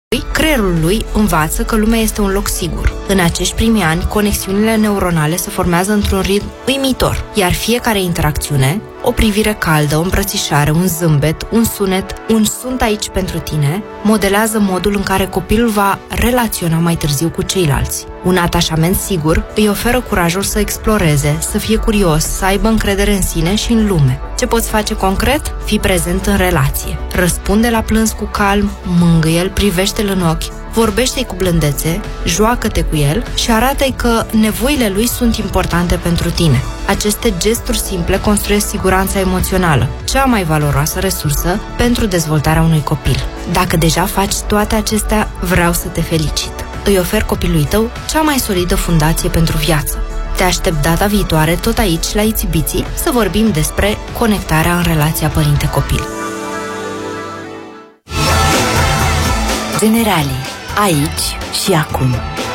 Creierul lui învață că lumea este un loc sigur. În acești primi ani, conexiunile neuronale se formează într-un ritm uimitor, iar fiecare interacțiune, o privire caldă, o îmbrățișare, un zâmbet, un sunet, un sunt aici pentru tine, modelează modul în care copilul va relaționa mai târziu cu ceilalți. Un atașament sigur îi oferă curajul să exploreze, să fie curios, să aibă încredere în sine și în lume. Ce poți face concret? Fii prezent în relație. Răspunde la plâns cu calm, mângâie-l, privește-l în ochi, vorbește-i cu blândețe, joacă-te cu el și arată-i că nevoile lui sunt importante pentru tine. Aceste gesturi simple construiesc siguranța emoțională, cea mai valoroasă resursă pentru dezvoltarea unui copil. Dacă deja faci toate acestea, vreau să te felicit. Îi ofer copilului tău cea mai solidă fundație pentru viață. Te aștept data viitoare, tot aici, la Itsy-Bitsy, să vorbim despre conectarea în relația părinte-copil. Generali, aici și acum.